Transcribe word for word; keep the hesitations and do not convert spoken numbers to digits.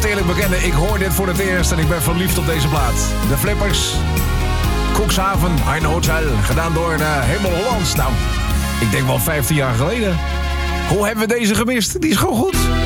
het eerlijk bekennen, ik hoor dit voor het eerst en ik ben verliefd op deze plaat. De Flippers, Cuxhaven, Ein Hotel, gedaan door uh, Hemel Hollands. Nou, ik denk wel vijftien jaar geleden. Hoe hebben we deze gemist? Die is gewoon goed.